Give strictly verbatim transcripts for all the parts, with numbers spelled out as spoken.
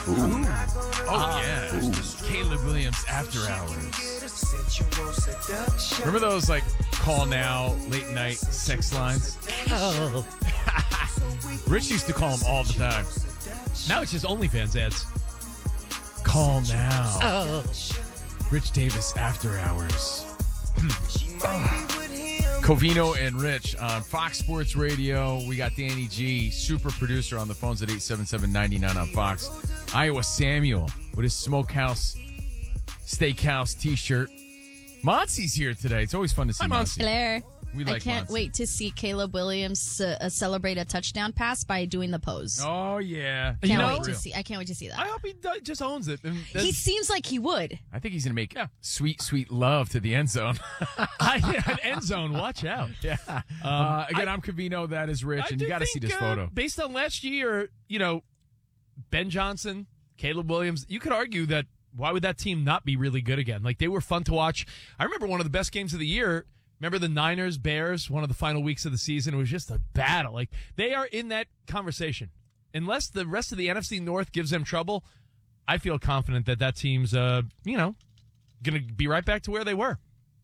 Oh, yeah. Caleb Williams After Hours. Remember those, like, call now, late night sex lines? Oh. Rich used to call them all the time. Now it's just OnlyFans ads. Call now. Oh. Rich Davis After Hours. Covino and Rich on Fox Sports Radio. We got Danny G, super producer, on the phones at eight seven seven, nine nine on Fox. Iowa Samuel with his Smokehouse Steakhouse t-shirt. Monsi's here today. It's always fun to see Monsi. Hello. We like I can't Monsi. wait to see Caleb Williams uh, celebrate a touchdown pass by doing the pose. Oh, yeah. Can't You know- wait to see. I can't wait to see that. I hope he does, just owns it. And He that's- seems like he would. I think he's going to make sweet, sweet love to the end zone. I, an end zone. Watch out. Yeah. uh, again, I, am Covino. That is Rich. I and do you got to see think, this uh, photo. Based on last year, you know, Ben Johnson, Caleb Williams, you could argue that why would that team not be really good again? Like, they were fun to watch. I remember one of the best games of the year. Remember the Niners, Bears, one of the final weeks of the season? It was just a battle. Like, they are in that conversation. Unless the rest of the N F C North gives them trouble, I feel confident that that team's, uh, you know, going to be right back to where they were.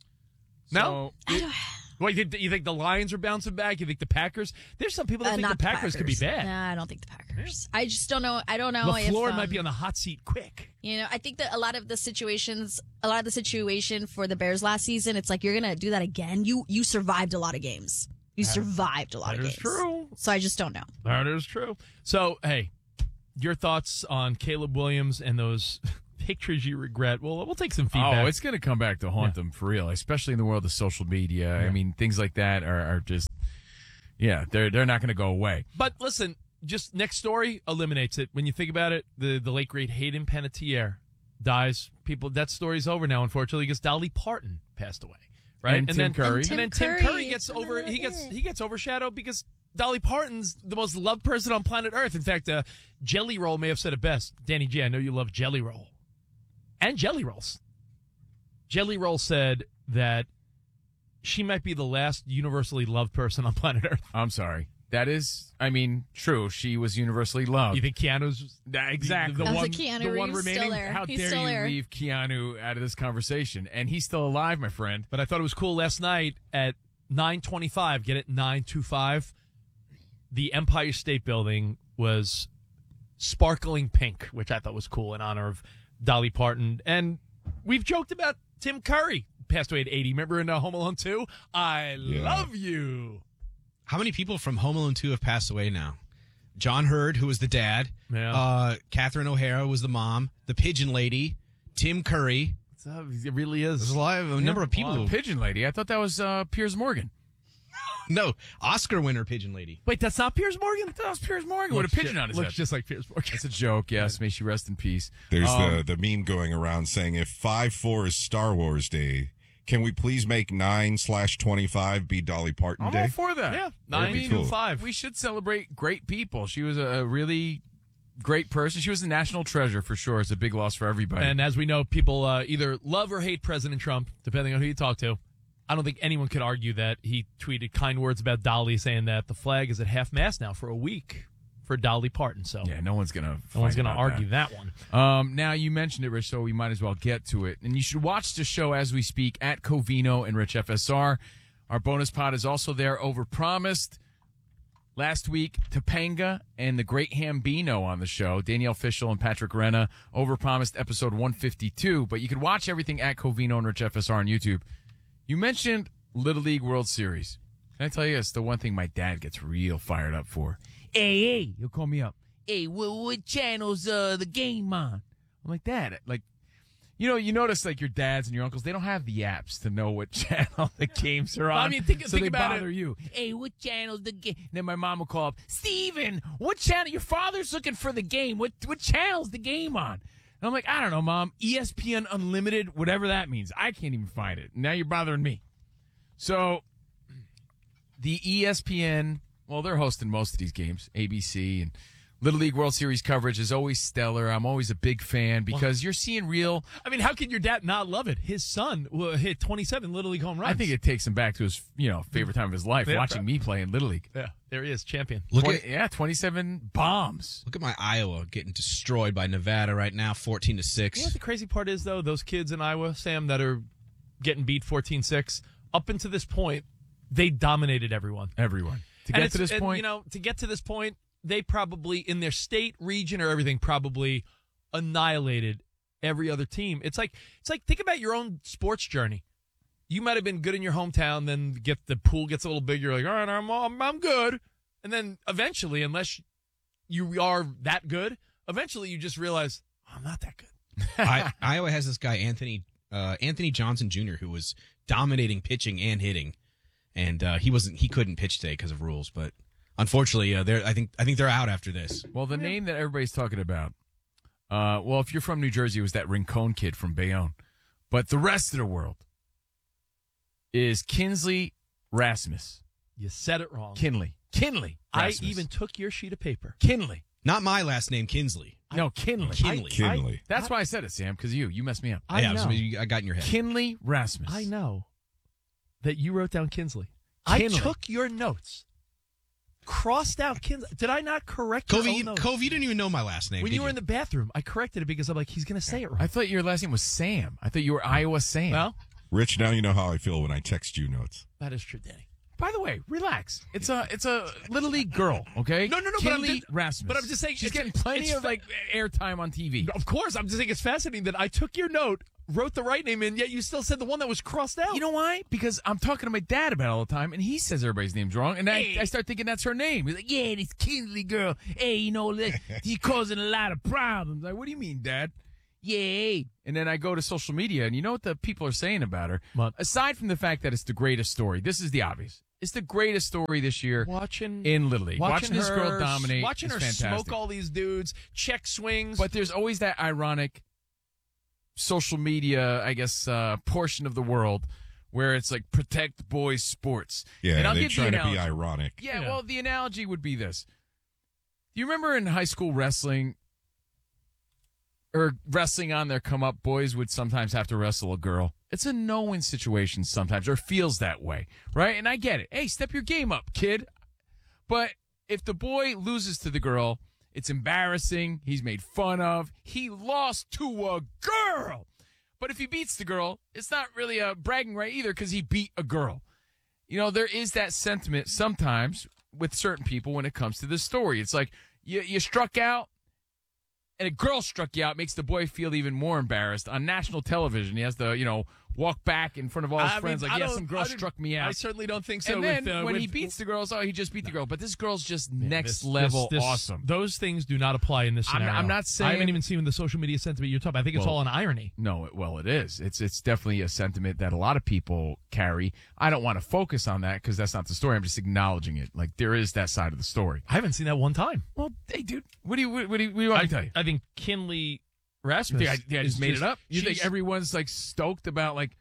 No? So, Wait, you think- you think the Lions are bouncing back? You think the Packers? There's some people that Uh, think the not Packers, could be bad. Nah, I don't think the Packers. I just don't know. I don't know LaFleur if um, might be on the hot seat quick. You know, I think that a lot of the situations, a lot of the situation for the Bears last season, it's like you're gonna do that again. You you survived a lot of games. You survived a lot That of is games. true. So I just don't know. That is true. So, hey, your thoughts on Caleb Williams and those pictures you regret? Well, we'll take some feedback. oh, it's going to come back to haunt Yeah. them for real, especially in the world of social media. I Yeah. mean, things like that are, are just, yeah, they're they're not going to go away. But listen, just next story eliminates it. When you think about it, the, the late, great Hayden Panettiere dies. People, that story's over now, unfortunately, because Dolly Parton passed away. Right? And Tim then, Curry. And Tim and then Tim Curry. Curry gets over, he gets, he gets overshadowed because Dolly Parton's the most loved person on planet Earth. In fact, uh, Jelly Roll may have said it best. Danny G, I know you love Jelly Roll. And Jelly Rolls. Jelly Roll said that she might be the last universally loved person on planet Earth. I'm sorry. That is, I mean, true. She was universally loved. You think Keanu's exactly the, the I was one, like, Keanu the one Reeves remaining? still there. How He's dare still you there. leave Keanu out of this conversation? And he's still alive, my friend. But I thought it was cool last night at nine twenty-five. Get it? nine twenty-five. The Empire State Building was sparkling pink, which I thought was cool in honor of Dolly Parton. And we've joked about Tim Curry, passed away at eighty. Remember in uh, Home Alone two? I Yeah. love you. How many people from Home Alone two have passed away now? John Hurd, who was the dad. Yeah. Uh, Catherine O'Hara was the mom. The Pigeon Lady. Tim Curry. It really is. There's a lot of a number of people. Wow, who- Pigeon Lady. I thought that was uh, Piers Morgan. No, Oscar winner Pigeon Lady. Wait, that's not Piers Morgan? That was Piers Morgan with a pigeon on his Looks head. just like Piers Morgan. That's a joke. Yes, may she rest in peace. There's Um, the, the meme going around saying if five four is Star Wars Day, can we please make nine slash twenty-five be Dolly Parton I'm Day? all for that. Yeah, That'd be nine cool. to five. We should celebrate great people. She was a really great person. She was a national treasure for sure. It's a big loss for everybody. And as we know, people uh, either love or hate President Trump, depending on who you talk to. I don't think anyone could argue that he tweeted kind words about Dolly, saying that the flag is at half mast now for a week for Dolly Parton. So yeah, no one's gonna. no one's fight going to about argue that, one. Um, now you mentioned it, Rich, so we might as well get to it. And you should watch the show as we speak at Covino and Rich F S R. Our bonus pod is also there. Overpromised. Last week, Topanga and the Great Hambino on the show. Danielle Fishel and Patrick Renna. Overpromised episode one fifty-two. But you can watch everything at Covino and Rich F S R on YouTube. You mentioned Little League World Series. Can I tell you, it's the one thing my dad gets real fired up for. Hey, hey, he'll call me up. Hey, what, what channel's uh, the game on? I'm like, Dad, like, you know, you notice like your dads and your uncles, they don't have the apps to know what channel the games are on. I mean, think- so think they about bother it. you. Hey, what channel's the game? Then my mom will call up, Steven, what channel? Your father's looking for the game. What what channel's the game on? And I'm like, I don't know, Mom. E S P N Unlimited, whatever that means. I can't even find it. Now you're bothering me. So the E S P N, well, they're hosting most of these games, A B C and Little League World Series coverage is always stellar. I'm always a big fan because you're seeing real. I mean, how can your dad not love it? His son will hit twenty-seven Little League home runs. I think it takes him back to his, you know, favorite time of his life, Yeah, watching me play in Little League. Yeah, there he is, champion. Look twenty, at yeah, twenty-seven bombs. look at my Iowa getting destroyed by Nevada right now, fourteen to You six. know what the crazy part is, though? Those kids in Iowa, Sam, that are getting beat fourteen six, up until this point, they dominated everyone. Everyone. To And get it's- to this and, point, you know, to get to this point, they probably, in their state, region, or everything, probably annihilated every other team. It's like, it's like, think about your own sports journey. You might have been good in your hometown, then get the pool gets a little bigger. You're like, all right, I'm, I'm, I'm good. And then eventually, unless you are that good, eventually you just realize, oh, I'm not that good. I, Iowa has this guy Anthony uh, Anthony Johnson Junior who was dominating pitching and hitting, and uh, he wasn't he couldn't pitch today because of rules. But unfortunately, uh, they're I think I think they're out after this. well, the name that everybody's talking about, uh, well, if you're from New Jersey, it was that Rincon kid from Bayonne. But the rest of the world is Kinsley Rasmus. You said it wrong. Kinley. Kinley. I Rasmus. even took your sheet of paper. Kinley. Not my last name, Kinsley. No, Kinley. Kinley. Kinley. That's why I said it, Sam, because you. You messed me up. I yeah, know. so you- I got in your head. Kinley Rasmus. I know that you wrote down Kinsley. I Kinley. took your notes, crossed out Kinsley. Did I not correct your Covey, own you, notes? Covey, you didn't even know my last name. When did you were in the bathroom, I corrected it because I'm like, he's going to say it wrong. I thought your last name was Sam. I thought you were Iowa Sam. Well, Rich, now you know how I feel when I text you notes. that is true, Danny. By the way, relax. It's a it's a little league girl, okay? No, no, no, but I'm Kinley just- Rasmus. but I'm just saying she's it's- getting plenty it's of fa- like airtime on T V. Of course, I'm just saying it's fascinating that I took your note, wrote the right name in, yet you still said the one that was crossed out. You know why? Because I'm talking to my dad about it all the time, and he says everybody's name's wrong, and I, I start thinking that's her name. He's like, "Yeah, this Kinsley girl. Hey, you know, she's causing a lot of problems." Like, what do you mean, Dad? Yeah. And then I go to social media, and you know what the people are saying about her? What? Aside from the fact that it's the greatest story, this is the obvious. It's the greatest story this year watching in Little League. watching, Watching this her, girl dominate watching is her fantastic. smoke all these dudes, check swings. But there's always that ironic social media, I guess, uh, portion of the world where it's like protect boys sports. Yeah, and I'll they're give the trying to be analogy. ironic. Yeah, Yeah. well, the analogy would be this. Do you remember in high school wrestling or wrestling on their come up, boys would sometimes have to wrestle a girl? It's a no-win situation sometimes, or feels that way, right? And I get it. Hey, step your game up, kid. But if the boy loses to the girl, it's embarrassing. He's made fun of. He lost to a girl. But if he beats the girl, it's not really a bragging right either because he beat a girl. You know, there is that sentiment sometimes with certain people when it comes to this story. It's like you, you struck out and a girl struck you out, makes the boy feel even more embarrassed. On national television, he has to, you know, walk back in front of all his I friends mean, like, I yeah, don't- some girl I didn't- struck me out. I certainly don't think so. and then with, uh, when with, he beats the girls, oh, he just beat the girl. But this girl's just Man, next this- level this- this- awesome. Those things do not apply in this I'm not- scenario. I'm not I saying- haven't even seen the social media sentiment you're talking about. I think it's Well, all an irony. No, it, well, it is. It's it's definitely a sentiment that a lot of people carry. I don't want to focus on that because that's not the story. I'm just acknowledging it. Like there is that side of the story. I haven't seen that one time. Well, hey, dude, what do you what, what do you, what do you want I, me to tell you? I think Kinley You Rasmus. think I, think I is just made it up? You think she's- everyone's like stoked about like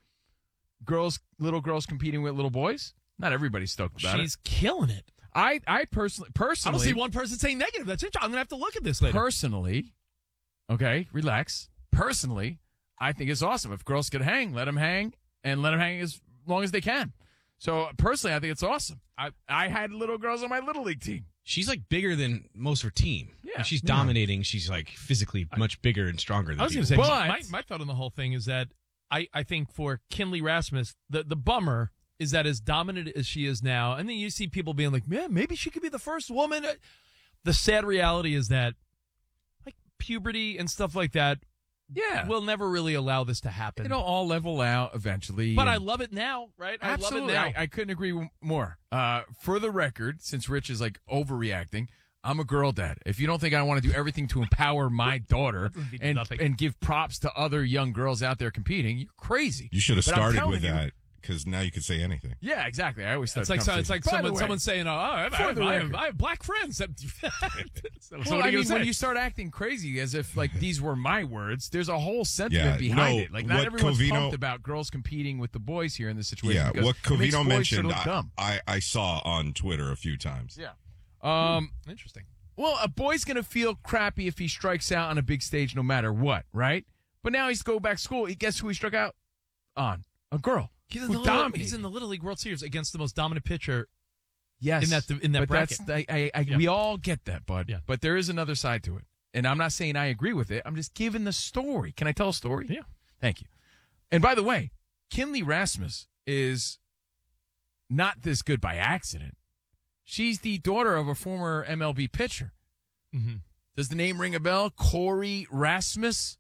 girls, little girls competing with little boys? Not everybody's stoked about she's killing it. it. I, I personally, I personally, don't see one person saying negative. That's interesting. I'm gonna have to look at this later. personally, okay, relax. Personally, I think it's awesome if girls could hang. Let them hang and let them hang as long as they can. So personally, I think it's awesome. I I had little girls on my little league team. She's like bigger than most of her team. Yeah. And she's Yeah. dominating. She's like physically much bigger and stronger than I was going to people. say, But- my, my thought on the whole thing is that I, I think for Kinley Rasmus, the, the bummer is that as dominant as she is now, and then you see people being like, man, maybe she could be the first woman. The sad reality is that like puberty and stuff like that Yeah, will never really allow this to happen. it'll all level out eventually. but I and- love it now, right? Absolutely. I love it now. I, I couldn't agree w- more. Uh, for the record, since Rich is like overreacting, I'm a girl dad. If you don't think I want to do everything to empower my daughter doesn't mean and nothing. and give props to other young girls out there competing, you're crazy. You should have But I'm started telling with you- that because now you could say anything. Yeah, exactly. I always start. It's like so, it's like By the someone way, someone saying, "Oh, I have, I For have, the I have, record. I have black friends." so, so Well, what I are you mean, gonna say? when you start acting crazy as if like these were my words, there's a whole sentiment Yeah, behind no, it. Like not what everyone's Covino- pumped about girls competing with the boys here in this situation. Yeah, because what it makes Covino boys mentioned, look I, dumb. I, I saw on Twitter a few times. Yeah. Um. Interesting. Well, a boy's going to feel crappy if he strikes out on a big stage no matter what, right? But now he's going back to school. Guess who he struck out on? A girl. He's in, who the little, dominated. he's in the Little League World Series against the most dominant pitcher. Yes. in that in that but bracket. That's, I, I, I, Yeah. We all get that, bud. Yeah. But there is another side to it. And I'm not saying I agree with it. I'm just giving the story. Can I tell a story? Yeah. Thank you. And by the way, Kinley Rasmus is not this good by accident. She's the daughter of a former M L B pitcher. Mm-hmm. Does the name ring a bell? Corey Rasmus?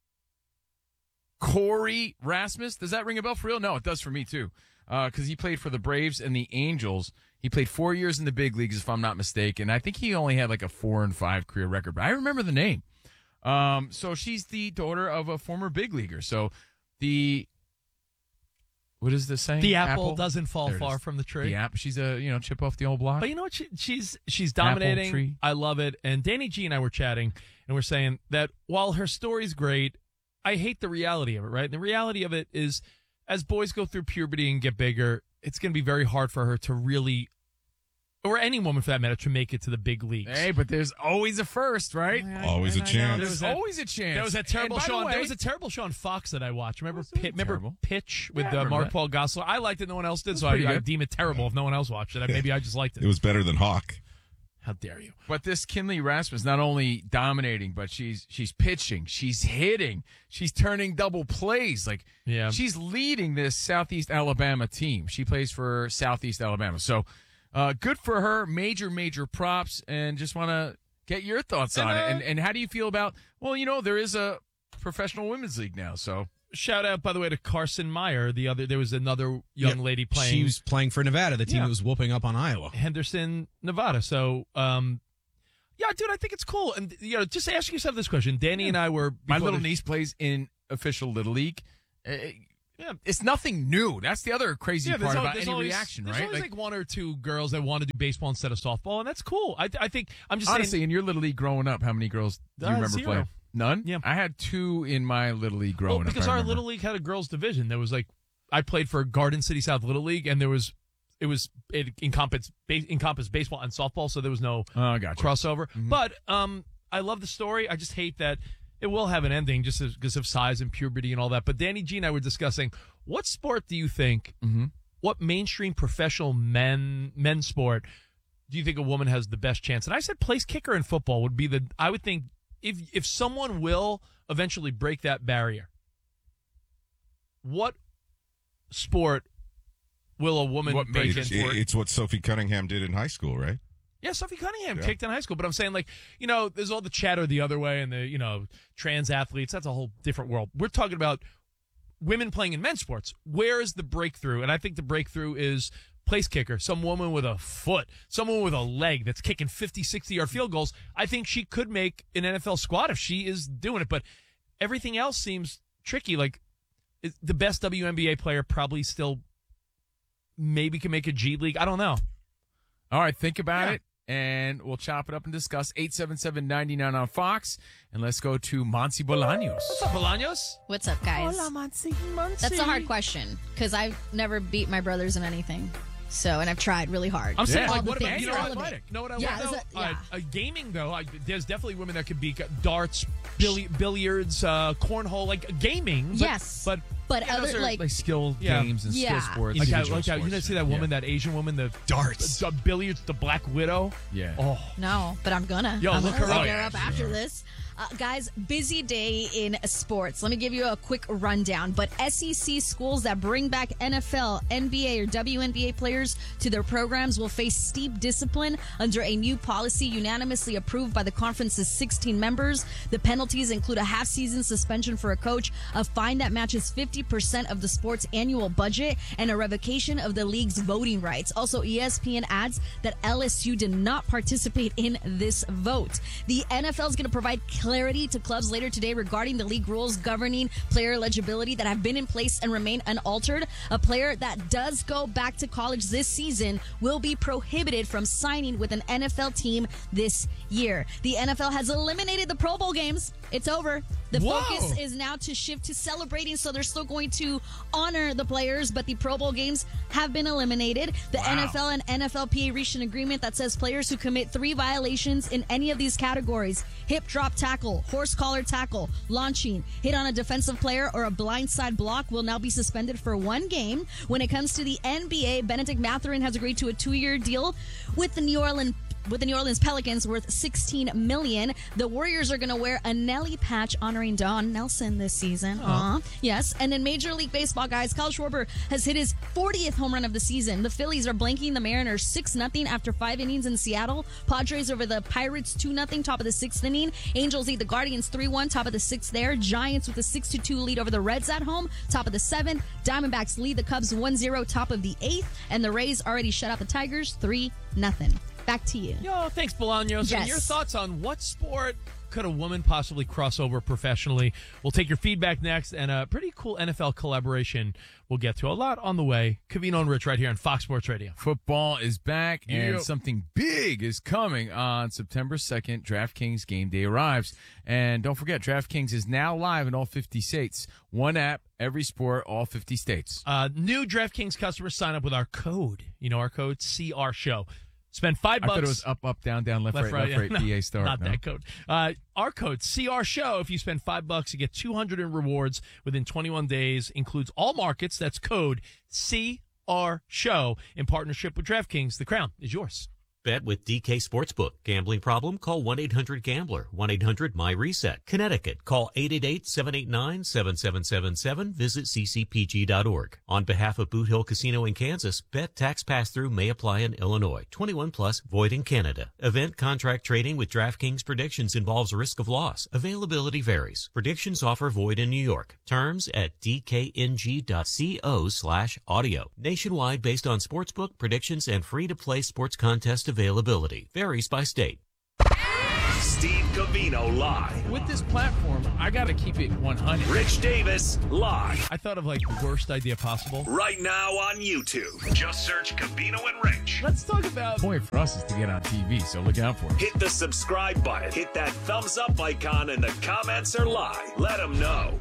Corey Rasmus? Does that ring a bell for real? No, it does for me too. Because uh, he played for the Braves and the Angels. He played four years in the big leagues, if I'm not mistaken. I think he only had like a four and five career record, but I remember the name. Um, so she's the daughter of a former big leaguer. So the what is this saying? The apple, doesn't fall There it far is. from the tree. The apple. She's a you know chip off the old block. But you know what? She, she's she's Apple dominating. tree. I love it. And Danny G and I were chatting, and we're saying that while her story's great, I hate the reality of it. Right? And the reality of it is, as boys go through puberty and get bigger, it's going to be very hard for her to really, or any woman for that matter, to make it to the big leagues. Hey, but there's always a first, right? Always a chance. There's that- always a chance. There was that terrible And by show. the On, way- there was a terrible show on Fox that I watched. Remember, Wasn't it Pit, remember terrible? Pitch with Yeah, I uh, remember Mark that. Paul Gosselaar. I liked it. No one else did, so I, pretty I good. deem it terrible if no one else watched it. Maybe I just liked it. It was better than Hawk. How dare you? But this Kinley Rasmus not only dominating, but she's she's pitching, she's hitting, she's turning double plays. Like Yeah. she's leading this Southeast Alabama team. She plays for Southeast Alabama. So uh, good for her. Major, major props. And just want to get your thoughts on And, it. uh, And and how do you feel about? Well, you know there is a professional women's league now. So Shout out, by the way, to Carson Meyer. The other, there was another young Yeah, lady playing. She was playing for Nevada, the team Yeah. that was whooping up on Iowa. Henderson, Nevada. So, um, yeah, dude, I think it's cool. And, you know, just ask yourself this question. Danny and I were. my before little the- niece plays in official little league. Uh, Yeah. It's nothing new. That's the other crazy Yeah, part al- about any always, reaction, there's right? always like, one or two girls that want to do baseball instead of softball, and that's cool. I, I think I'm just honestly, saying. in your little league growing up, how many girls do you Uh, remember zero. playing? None. Yeah. I had two in my little league growing Well, up. because I our remember. little league had a girls division. There was like I played for Garden City South Little League, and there was it was it encompassed ba- encompassed baseball and softball, so there was no Oh, I got you. crossover. But um, I love the story. I just hate that it will have an ending just because of size and puberty and all that. But Danny G and I were discussing what sport do you think, Mm-hmm. what mainstream professional men men's sport do you think a woman has the best chance? And I said place kicker in football would be the. I would think if if someone will eventually break that barrier, what sport will a woman What break major- in for? It- it's what Sophie Cunningham did in high school, right? Yeah, Sophie Cunningham Yeah. kicked in high school, but I'm saying like, you know, there's all the chatter the other way and the, you know, trans athletes. That's a whole different world. We're talking about women playing in men's sports. Where is the breakthrough? And I think the breakthrough is place kicker, some woman with a foot, someone with a leg that's kicking fifty, sixty yard field goals. I think she could make an N F L squad if she is doing it, but everything else seems tricky. Like is- the best W N B A player probably still maybe can make a G League. I don't know. All right, think about Yeah. it, and we'll chop it up and discuss. eight seven seven, nine nine on Fox, and let's go to Monsi Bolaños. What's up, Bolaños? What's up, guys? That's a hard question because I've never beat my brothers in anything. So, and I've tried really hard. I'm saying, Yeah. like, All the what about, things you know to what? elevate. You know what I Yeah, want, though? is it- All right, yeah. uh, gaming, though, I, there's definitely women that could be darts, billi- billiards, uh, cornhole, like gaming. But, Yes. But, But yeah, those other, are, like- Like skill Yeah. games and Yeah. skill sports. like, that, individual like that, you know, sports. see that woman, that Asian woman, the Darts. the billiards, the Black Widow? Yeah. Oh. No, but I'm gonna. Yo, I'm look gonna her up. look Oh, yeah, up after this. Uh, guys, busy day in sports. Let me give you a quick rundown. But S E C schools that bring back N F L, N B A, or W N B A players to their programs will face steep discipline under a new policy unanimously approved by the conference's sixteen members. The penalties include a half-season suspension for a coach, a fine that matches fifty percent of the sport's annual budget, and a revocation of the league's voting rights. Also, E S P N adds that L S U did not participate in this vote. The N F L is going to provide clarity to clubs later today regarding the league rules governing player eligibility that have been in place and remain unaltered. A player that does go back to college this season will be prohibited from signing with an N F L team this year. The N F L has eliminated the Pro Bowl games. It's over. The Whoa. focus is now to shift to celebrating, so they're still going to honor the players, but the Pro Bowl games have been eliminated. The Wow. N F L and N F L P A reached an agreement that says players who commit three violations in any of these categories, hip drop tackle, horse collar tackle, launching, hit on a defensive player, or a blindside block, will now be suspended for one game. When it comes to the N B A, Benedict Mathurin has agreed to a two-year deal with the New Orleans with the New Orleans Pelicans worth sixteen million dollars. The Warriors are going to wear a Nelly patch honoring Don Nelson this season. Aww. Yes. And in Major League Baseball, guys, Kyle Schwarber has hit his fortieth home run of the season. The Phillies are blanking the Mariners six nothing after five innings in Seattle. Padres over the Pirates two nothing, top of the sixth inning. Angels lead the Guardians three one, top of the sixth there. Giants with a six to two lead over the Reds at home, top of the seventh. Diamondbacks lead the Cubs one zero, top of the eighth. And the Rays already shut out the Tigers three nothing. Back to you. Yo, thanks, Bolaños. Yes. And your thoughts on what sport could a woman possibly cross over professionally? We'll take your feedback next, and a pretty cool N F L collaboration we'll get to. A lot on the way. Covino and Rich right here on Fox Sports Radio. Football is back, and Yeah. something big is coming on September second. DraftKings Game Day arrives. And don't forget, DraftKings is now live in all fifty states. One app, every sport, all fifty states. Uh, new DraftKings customers sign up with our code. You know our code, C R Show. Spend five I bucks. thought it was up, up, down, down, left, right, left, yeah. right, No, P A start. Not no? that code. Uh, our code, C R Show. If you spend five bucks, you get two hundred in rewards within twenty-one days. Includes all markets. That's code C R Show in partnership with DraftKings. The crown is yours. Bet with D K Sportsbook. Gambling problem? Call one eight hundred gambler. one eight hundred my reset. Connecticut. Call eight eight eight, seven eight nine, seven seven seven seven. Visit c c p g dot org. On behalf of Boot Hill Casino in Kansas, bet tax pass-through may apply in Illinois. twenty-one plus, void in Canada. Event contract trading with DraftKings Predictions involves risk of loss. Availability varies. Predictions offer void in New York. Terms at d k n g dot co slash audio. Nationwide based on sportsbook, predictions, and free-to-play sports contest availability. Varies by state. Steve Covino live. With this platform, I got to keep it one hundred. Rich Davis live. I thought of like the worst idea possible. Right now on YouTube. Just search Covino and Rich. Let's talk about The point for us is to get on T V, so look out for it. Hit the subscribe button. Hit that thumbs up icon in the comments or live. Let them know.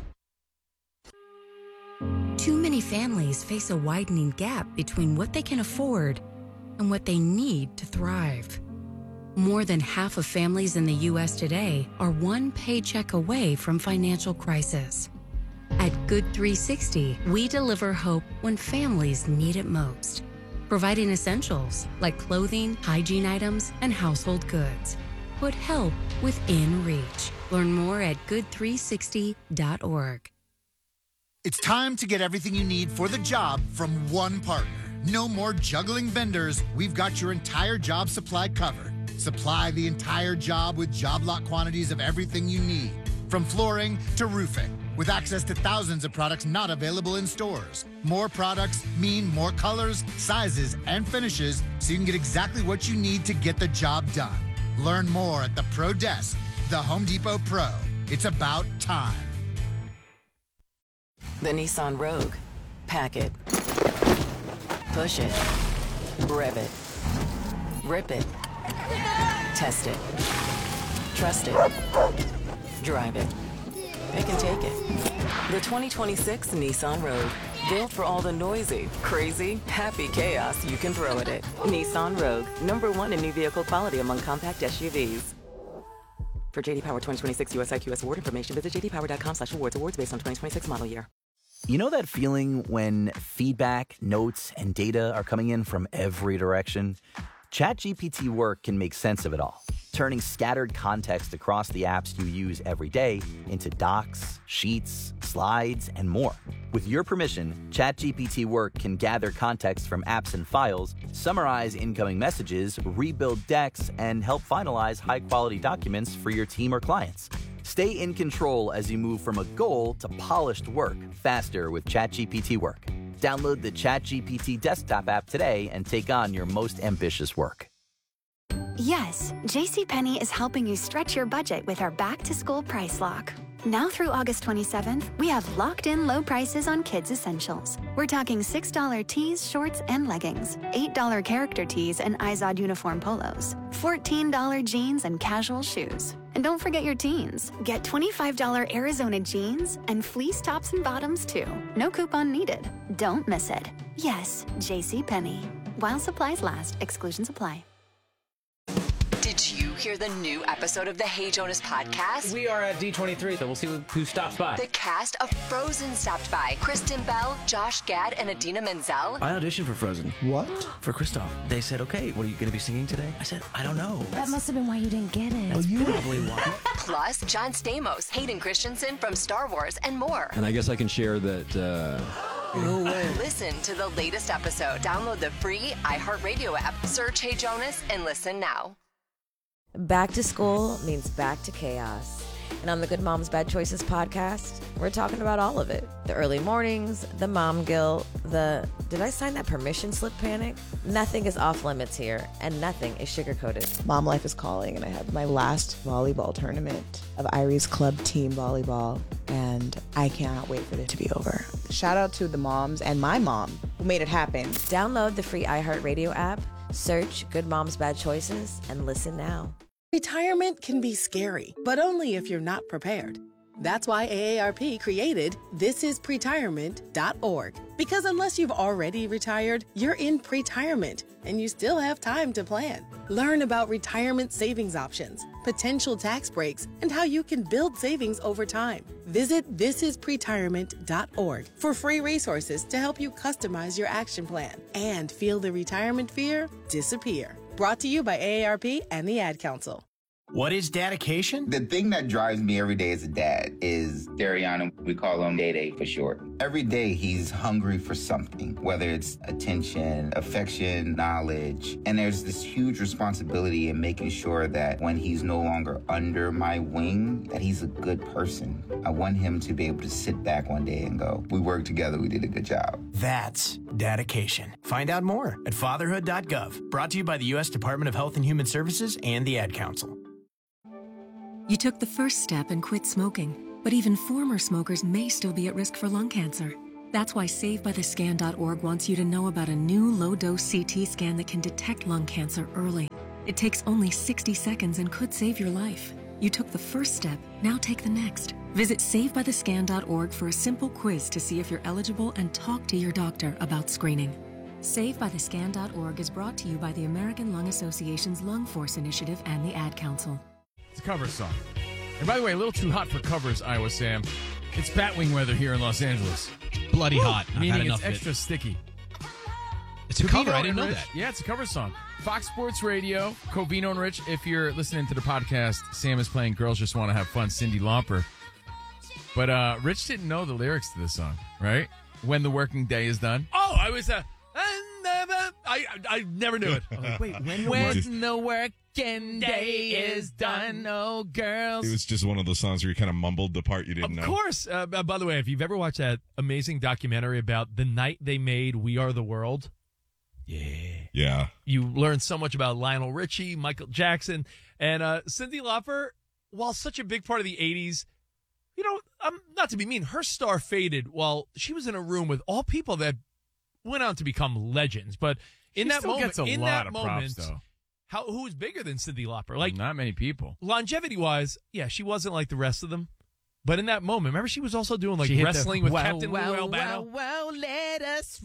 Too many families face a widening gap between what they can afford and what they need to thrive. More than half of families in the U S today are one paycheck away from financial crisis. At Good three sixty, we deliver hope when families need it most, providing essentials like clothing, hygiene items, and household goods. Put help within reach. Learn more at good three sixty dot org. It's time to get everything you need for the job from one partner. No more juggling vendors. We've got your entire job supply covered. Supply the entire job with job lot quantities of everything you need, from flooring to roofing, with access to thousands of products not available in stores. More products mean more colors, sizes, and finishes, so you can get exactly what you need to get the job done. Learn more at the Pro Desk, the Home Depot Pro. It's about time. The Nissan Rogue. Pack it. Push it. Rev it. Rip it. Test it. Trust it. Drive it. It can take it. The twenty twenty-six Nissan Rogue. Built for all the noisy, crazy, happy chaos you can throw at it. Nissan Rogue. Number one in new vehicle quality among compact S U Vs. For J D Power twenty twenty-six U S I Q S award information, visit j d power dot com slash awards. Awards based on twenty twenty-six model year. You know that feeling when feedback, notes, and data are coming in from every direction? ChatGPT Work can make sense of it all, turning scattered context across the apps you use every day into docs, sheets, slides, and more. With your permission, ChatGPT Work can gather context from apps and files, summarize incoming messages, rebuild decks, and help finalize high-quality documents for your team or clients. Stay in control as you move from a goal to polished work faster with ChatGPT Work. Download the ChatGPT desktop app today and take on your most ambitious work. Yes, JCPenney is helping you stretch your budget with our back-to-school price lock. Now through August twenty-seventh, we have locked-in low prices on kids' essentials. We're talking six dollar tees, shorts, and leggings, eight dollar character tees and Izod uniform polos, fourteen dollar jeans and casual shoes. And don't forget your teens. Get twenty-five dollars Arizona jeans and fleece tops and bottoms, too. No coupon needed. Don't miss it. Yes, JCPenney. While supplies last, exclusions apply. Did you hear the new episode of the Hey Jonas podcast? We are at D twenty-three, so we'll see who stops by. The cast of Frozen stopped by. Kristen Bell, Josh Gad, and Adina Menzel. I auditioned for Frozen. What? For Kristoff. They said, okay, what are you going to be singing today? I said, I don't know. That must have been why you didn't get it. That's probably why. Plus, John Stamos, Hayden Christensen from Star Wars, and more. And I guess I can share that... Uh... No way. Listen to the latest episode. Download the free iHeartRadio app. Search Hey Jonas and listen now. Back to school means back to chaos. And on the Good Moms Bad Choices podcast, we're talking about all of it. The early mornings, the mom guilt, the did I sign that permission slip panic? Nothing is off limits here, and nothing is sugar-coated. Mom life is calling, and I have my last volleyball tournament of Irie's club team volleyball, and I cannot wait for it to be over. Shout out to the moms and my mom who made it happen. Download the free iHeartRadio app, search Good Moms Bad Choices, and listen now. Retirement can be scary, but only if you're not prepared. That's why A A R P created this is pretirement dot org. Because unless you've already retired, you're in pretirement, and you still have time to plan. Learn about retirement savings options, potential tax breaks, and how you can build savings over time. Visit this is pretirement dot org for free resources to help you customize your action plan and feel the retirement fear disappear. Brought to you by A A R P and the Ad Council. What is dedication? The thing that drives me every day as a dad is Dariana. We call him Day Day for short. Every day he's hungry for something, whether it's attention, affection, knowledge. And there's this huge responsibility in making sure that when he's no longer under my wing, that he's a good person. I want him to be able to sit back one day and go, we worked together, we did a good job. That's dedication. Find out more at fatherhood dot gov. Brought to you by the U S Department of Health and Human Services and the Ad Council. You took the first step and quit smoking, but even former smokers may still be at risk for lung cancer. That's why save by the scan dot org wants you to know about a new low-dose C T scan that can detect lung cancer early. It takes only sixty seconds and could save your life. You took the first step, now take the next. Visit save by the scan dot org for a simple quiz to see if you're eligible and talk to your doctor about screening. save by the scan dot org is brought to you by the American Lung Association's Lung Force Initiative and the Ad Council. It's a cover song. And by the way, a little too hot for covers, Iowa Sam. It's Batwing weather here in Los Angeles. Bloody Woo! hot. I've Meaning had enough it's of extra it. sticky. It's a Covino cover. I didn't and know Rich. that. Yeah, it's a cover song. Fox Sports Radio, Covino and Rich. If you're listening to the podcast, Sam is playing Girls Just Want to Have Fun, Cyndi Lauper. But uh, Rich didn't know the lyrics to this song, right? When the working day is done. Oh, I was uh, I never, I, I never knew it. I was like, wait, when, when the working day is done, oh girls. It was just one of those songs where you kind of mumbled the part you didn't Of know. course. Uh, by the way, if you've ever watched that amazing documentary about the night they made We Are the World, yeah, Yeah. you learn so much about Lionel Richie, Michael Jackson, and uh, Cyndi Lauper. While such a big part of the eighties, you know, um, not to be mean, her star faded while she was in a room with all people that went on to become legends. But in She that still moment, gets a in lot that of moment, props, though. how who was bigger than Cyndi Lauper? Like not many people. Longevity wise, yeah, she wasn't like the rest of them. But in that moment, remember she was also doing like She hit the- wrestling with Wow, Captain wow, Lou Albano. wow, wow, let us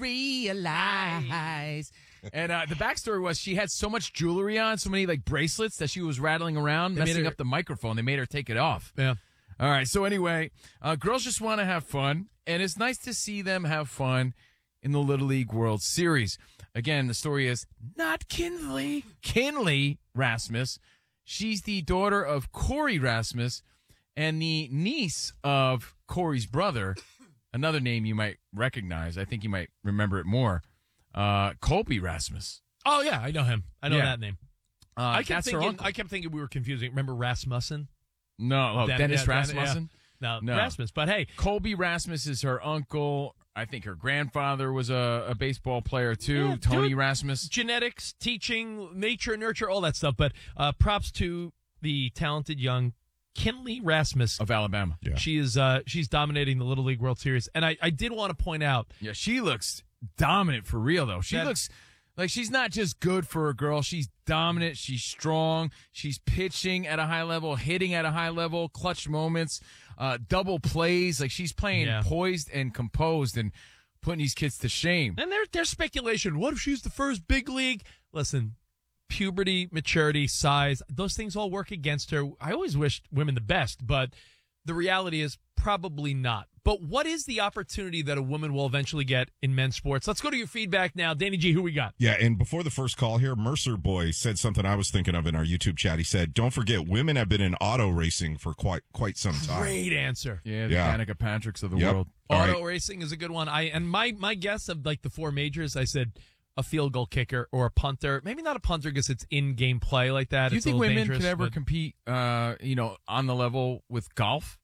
realize. And uh, the backstory was she had so much jewelry on, so many like bracelets that she was rattling around, They made messing her- up the microphone. They made her take it off. Yeah. All right. So anyway, uh, girls just want to have fun, and it's nice to see them have fun in the Little League World Series. Again, the story is not Kinley. Kinley Rasmus. She's the daughter of Corey Rasmus and the niece of Corey's brother. Another name you might recognize. I think you might remember it more. Uh, Colby Rasmus. Oh yeah, I know him. I know Yeah. that name. Uh, I kept that's her thinking. uncle. I kept thinking we were confusing. Remember Rasmussen? No, oh, Den- Dennis yeah, Den- Rasmussen? yeah. No, No. Rasmus. But hey, Colby Rasmus is her uncle. I think her grandfather was a, a baseball player too, Yeah, Tony dude. Rasmus. genetics, teaching, nature, nurture, all that stuff. But uh, props to the talented young Kinley Rasmus of Alabama. Yeah. She is uh, she's dominating the Little League World Series, and I, I did want to point out. Yeah, she looks dominant for real though. She That- looks Like, she's not just good for a girl. She's dominant. She's strong. She's pitching at a high level, hitting at a high level, clutch moments, uh, double plays. Like, she's playing Yeah. poised and composed and putting these kids to shame. And there, there's speculation. What if she's the first big league? Listen, puberty, maturity, size, those things all work against her. I always wished women the best, but the reality is probably not. But what is the opportunity that a woman will eventually get in men's sports? Let's go to your feedback now. Danny G, who we got? Yeah, and before the first call here, Mercer Boy said something I was thinking of in our YouTube chat. He said, don't forget, women have been in auto racing for quite quite some time. Great answer. Yeah, the Yeah. Danica Patricks of the Yep. world. All Auto right. racing is a good one. I and my my guess of like the four majors, I said a field goal kicker or a punter. Maybe not a punter because it's in game play like that. Do you It's a think little women dangerous, could ever but compete, uh, you know, on the level with golf?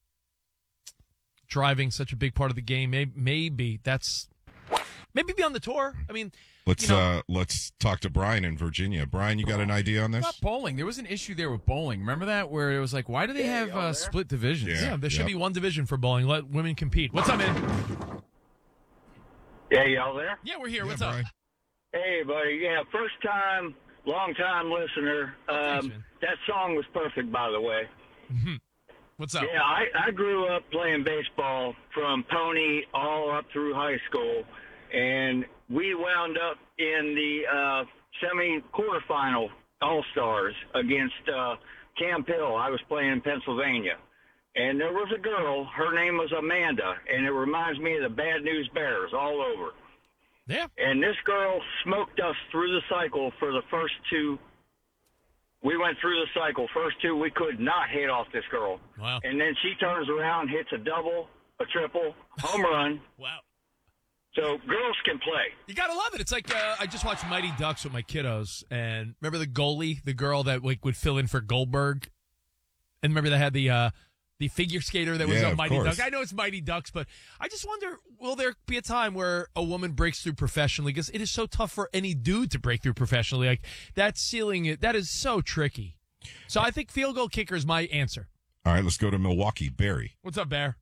driving such a big part of the game? Maybe, maybe that's maybe be on the tour. I mean, Let's you know, uh let's talk to Brian in Virginia. Brian, you got an idea on What this? about bowling? There was an issue there with bowling. Remember that? Where it was like, why do they have uh, split divisions? yeah, there should Yep. be one division for bowling. Let women compete. What's up, man? Yeah, y'all there? Yeah, we're here. Yeah, What's Brian. up? Hey, buddy. Yeah, first time, long time listener. thanks, Um, man. that song was perfect, by the way. What's up? Yeah, I, I grew up playing baseball from Pony all up through high school, and we wound up in the uh, semi-quarterfinal All-Stars against uh, Camp Hill. I was playing in Pennsylvania. And there was a girl, her name was Amanda, and it reminds me of the Bad News Bears all over. Yeah. And this girl smoked us through the cycle for the first two. We went through the cycle. First two, we could not hit off this girl. Wow. And then she turns around, hits a double, a triple, home run. Wow. So girls can play. You gotta love it. It's like uh, I just watched Mighty Ducks with my kiddos, and remember the goalie, the girl that like would fill in for Goldberg, and remember they had the uh, the figure skater that was Yeah, on of Mighty course. Ducks. I know it's Mighty Ducks, but I just wonder, will there be a time where a woman breaks through professionally? Because it is so tough for any dude to break through professionally. Like that ceiling, that is so tricky. So I think field goal kicker is my answer. All right, let's go to Milwaukee. Barry. What's up, Bear?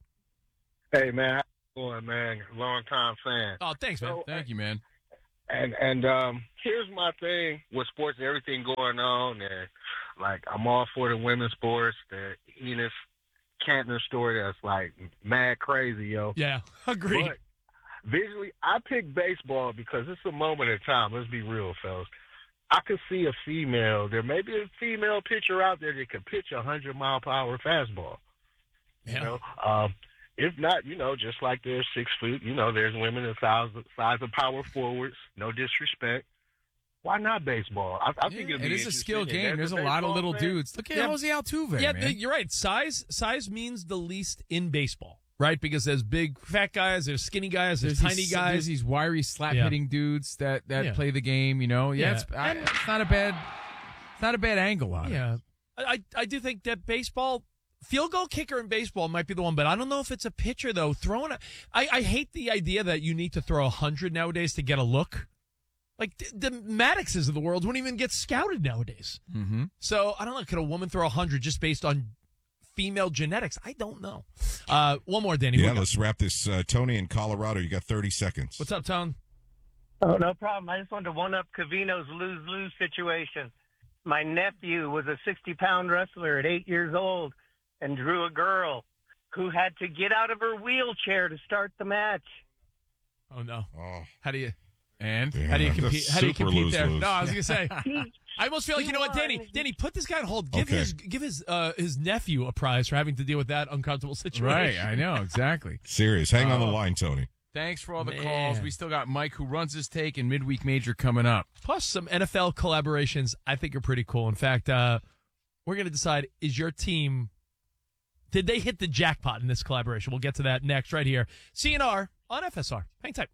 Hey, man. How you doing, man? Long time fan. Oh, thanks, man. So, Thank you, man. And and um, here's my thing with sports, everything going on, and like I'm all for the women's sports. The Enos Cantner story that's like mad crazy, yo. Yeah, agreed. But visually, I pick baseball because it's a moment in time. Let's be real, fellas. I could see a female. There may be a female pitcher out there that could pitch a hundred mile per hour fastball. Yeah. You know, um, if not, you know, just like there's six foot, you know, there's women the size size of power forwards. No disrespect. Why not baseball? I, I think it'd be It is a skill interesting. game. And There's as a lot of baseball little fan- dudes. Look at Yeah. Jose Altuve, Yeah, man. th- you're right. Size size means the least in baseball, right? Because there's big fat guys, there's skinny guys, there's, There's tiny these, guys. There's these wiry slap Yeah. hitting dudes that, that Yeah. play the game. You know, yeah, Yeah. It's, I, it's not a bad, it's not a bad angle on it. Yeah, I I do think that baseball field goal kicker in baseball might be the one, but I don't know if it's a pitcher though. Throwing a, I I hate the idea that you need to throw a hundred nowadays to get a look. Like the, the Maddoxes of the world wouldn't even get scouted nowadays. Mm-hmm. So I don't know. Could a woman throw a hundred just based on female genetics? I don't know. Uh, one more, Danny. Yeah, What- let's wrap this. Uh, Tony in Colorado, you got thirty seconds. What's up, Tone? Oh, no problem. I just wanted to one-up Covino's lose-lose situation. My nephew was a sixty-pound wrestler at eight years old and drew a girl who had to get out of her wheelchair to start the match. Oh no! Oh. How do you? And How do you that's compete? How do you super compete there? lose-lose. No, I was gonna say. He- I almost feel like you know what, Danny. Danny, put this guy on hold. Give Okay. his give his uh, his nephew a prize for having to deal with that uncomfortable situation. Right, I know exactly. Serious. Hang on the Oh. line, Tony. Thanks for all the Man. calls. We still got Mike who runs his take and midweek major coming up. Plus some N F L collaborations I think are pretty cool. In fact, uh, we're gonna decide is your team did they hit the jackpot in this collaboration? We'll get to that next right here. C N R on F S R. Hang tight.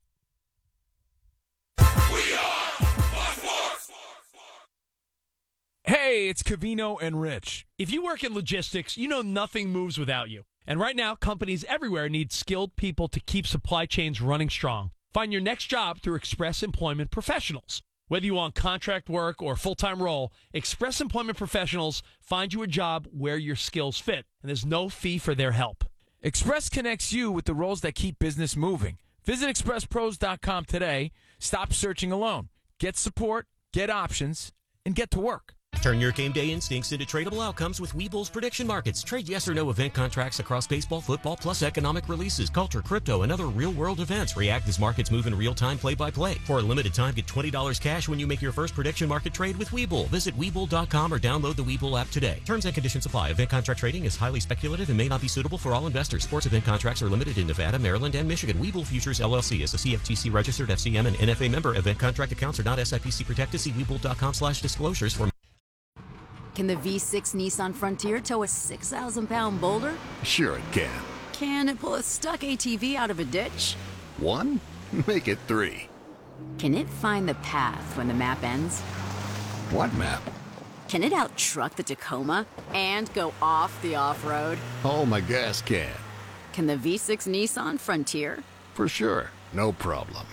Hey, it's Covino and Rich. If you work in logistics, you know nothing moves without you. And right now, companies everywhere need skilled people to keep supply chains running strong. Find your next job through Express Employment Professionals. Whether you want contract work or a full-time role, Express Employment Professionals find you a job where your skills fit, and there's no fee for their help. Express connects you with the roles that keep business moving. Visit express pros dot com today. Stop searching alone. get support, get options, and get to work. Turn your game day instincts into tradable outcomes with Webull's prediction markets. Trade yes or no event contracts across baseball, football, plus economic releases, culture, crypto, and other real-world events. React as markets move in real time, play-by-play. For a limited time, get twenty dollars cash when you make your first prediction market trade with Webull. Visit Webull dot com or download the Webull app today. Terms and conditions apply. Event contract trading is highly speculative and may not be suitable for all investors. Sports event contracts are limited in Nevada, Maryland, and Michigan. Webull Futures, L L C is a C F T C registered F C M and N F A member. Event contract accounts are not S I P C protected. See Webull dot com slash disclosures for Can the V six Nissan Frontier tow a six thousand pound boulder? Sure it can. Can it pull a stuck A T V out of a ditch? One? Make it three. Can it find the path when the map ends? What map? Can it out-truck the Tacoma and go off the off-road? Oh, my gas can. Can the V six Nissan Frontier? For sure. No problem.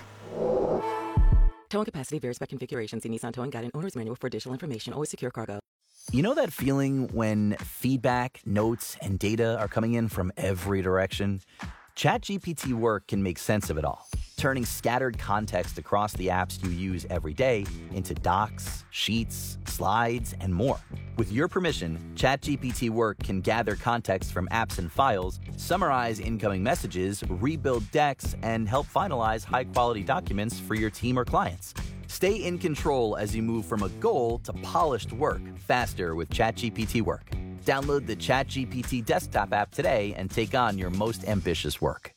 Towing capacity varies by configuration. See Nissan Towing Guide and Owner's Manual for additional information. Always secure cargo. You know that feeling when feedback, notes, and data are coming in from every direction? ChatGPT Work can make sense of it all, turning scattered context across the apps you use every day into docs, sheets, slides, and more. With your permission, ChatGPT Work can gather context from apps and files, summarize incoming messages, rebuild decks, and help finalize high-quality documents for your team or clients. Stay in control as you move from a goal to polished work faster with ChatGPT Work. Download the ChatGPT desktop app today and take on your most ambitious work.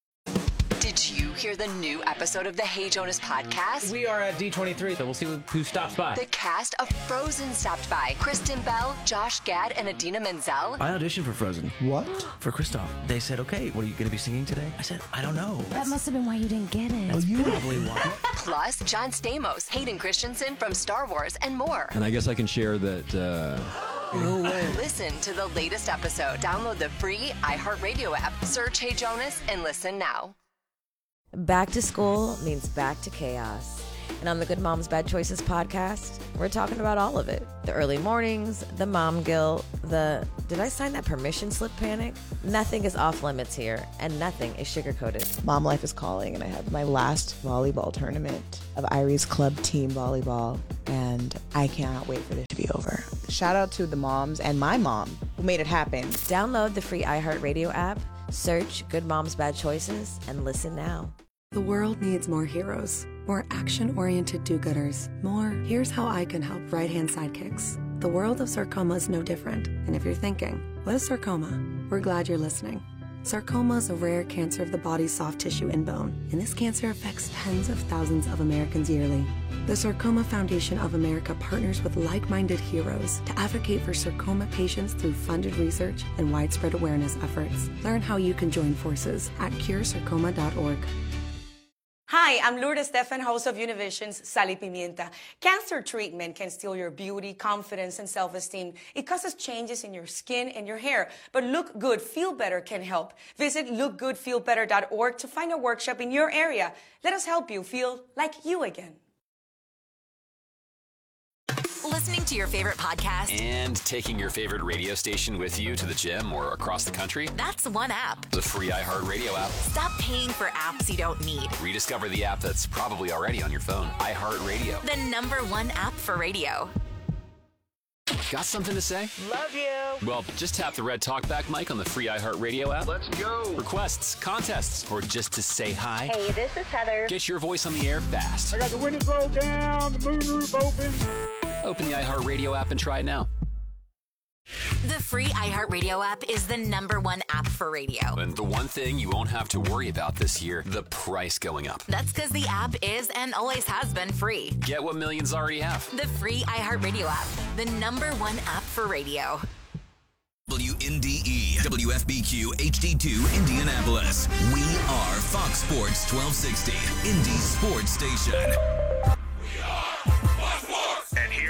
Did you hear the new episode of the Hey Jonas podcast? We are at D twenty-three, so we'll see who stops by. The cast of Frozen stopped by. Kristen Bell, Josh Gad, and Adina Menzel. I auditioned for Frozen. What? For Kristoff. They said, okay, what are you going to be singing today? I said, I don't know. That must have been why you didn't get it. That's probably why. Plus, John Stamos, Hayden Christensen from Star Wars, and more. And I guess I can share that, uh... No way. Listen to the latest episode. Download the free iHeartRadio app. Search Hey Jonas and listen now. Back to school means back to chaos. And on the Good Moms Bad Choices podcast, we're talking about all of it. The early mornings, the mom guilt, the did I sign that permission slip panic? Nothing is off limits here, and nothing is sugar-coated. Mom life is calling, and I have my last volleyball tournament of Irie's club team volleyball, and I cannot wait for it to be over. Shout out to the moms and my mom who made it happen. Download the free iHeartRadio app, search Good Moms Bad Choices, and listen now. The world needs more heroes, more action-oriented do-gooders, more here's how I can help right-hand sidekicks. The world of sarcoma is no different, and if you're thinking, what is sarcoma? We're glad you're listening. Sarcoma is a rare cancer of the body's soft tissue and bone, and this cancer affects tens of thousands of Americans yearly. The Sarcoma Foundation of America partners with like-minded heroes to advocate for sarcoma patients through funded research and widespread awareness efforts. Learn how you can join forces at cure sarcoma dot org. Hi, I'm Lourdes Stefan, host of Univision's Sal y Pimienta. Cancer treatment can steal your beauty, confidence, and self-esteem. It causes changes in your skin and your hair. But Look Good, Feel Better can help. Visit look good feel better dot org to find a workshop in your area. Let us help you feel like you again. Listening to your favorite podcast and taking your favorite radio station with you to the gym or across the country? That's one app. The free iHeartRadio app. Stop paying for apps you don't need. Rediscover the app that's probably already on your phone. iHeartRadio. The number one app for radio. Got something to say? Love you. Well, just tap the red talkback mic on the free iHeartRadio app. Let's go. Requests, contests, or just to say hi. Hey, this is Heather. Get your voice on the air fast. I got the windows rolled down, the moonroof open. Open the iHeartRadio app and try it now. The free iHeartRadio app is the number one app for radio. And the one thing you won't have to worry about this year, the price going up. That's because the app is and always has been free. Get what millions already have. The free iHeartRadio app, the number one app for radio. W N D E, W F B Q, H D two, Indianapolis. We are Fox Sports twelve sixty, Indy's sports station. And here's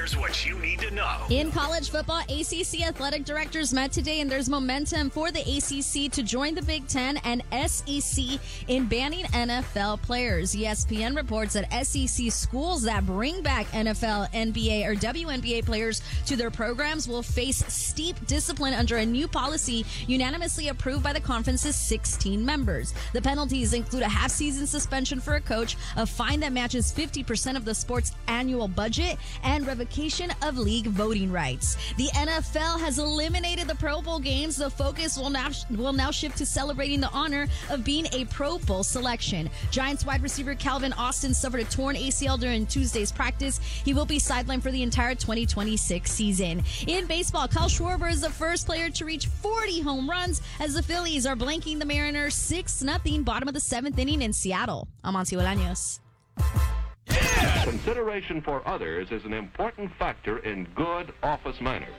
Here's what you need to know. In college football, A C C athletic directors met today, and there's momentum for the A C C to join the Big Ten and S E C in banning N F L players. E S P N reports that S E C schools that bring back N F L, N B A, or W N B A players to their programs will face steep discipline under a new policy unanimously approved by the conference's sixteen members. The penalties include a half-season suspension for a coach, a fine that matches fifty percent of the sport's annual budget, and revocation of league voting rights. The N F L has eliminated the Pro Bowl games. The focus will now will now shift to celebrating the honor of being a Pro Bowl selection. Giants wide receiver Calvin Austin suffered a torn A C L during Tuesday's practice. He will be sidelined for the entire twenty twenty-six season. In baseball, Kyle Schwarber is the first player to reach forty home runs as the Phillies are blanking the Mariners six nothing, bottom of the seventh inning in Seattle. I'm Monty Bolaños. Consideration for others is an important factor in good office manners.